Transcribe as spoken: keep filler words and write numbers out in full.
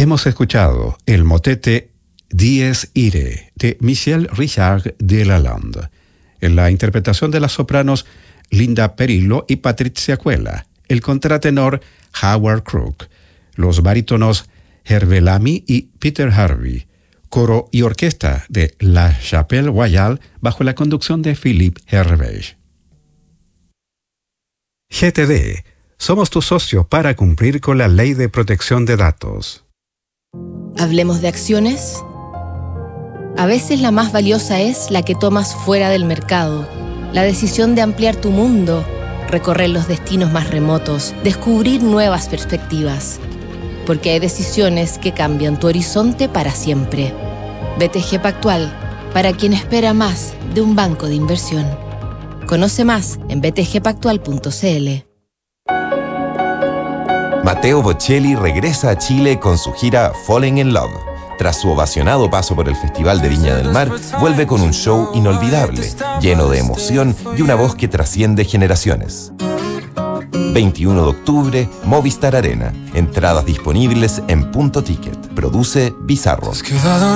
Hemos escuchado el motete Dies Irae de Michel Richard de Lalande, en la interpretación de las sopranos Linda Perillo y Patricia Cuela, el contratenor Howard Crook, los barítonos Hervé Lamy y Peter Harvey, coro y orquesta de La Chapelle Royale bajo la conducción de Philippe Hervé. G T D, somos tu socio para cumplir con la Ley de Protección de Datos. ¿Hablemos de acciones? A veces la más valiosa es la que tomas fuera del mercado. La decisión de ampliar tu mundo, recorrer los destinos más remotos, descubrir nuevas perspectivas. Porque hay decisiones que cambian tu horizonte para siempre. B T G Pactual, para quien espera más de un banco de inversión. Conoce más en b t g pactual punto c l. Matteo Bocelli regresa a Chile con su gira Falling in Love. Tras su ovacionado paso por el Festival de Viña del Mar, vuelve con un show inolvidable, lleno de emoción y una voz que trasciende generaciones. veintiuno de octubre, Movistar Arena. Entradas disponibles en Punto Ticket. Produce Bizarro.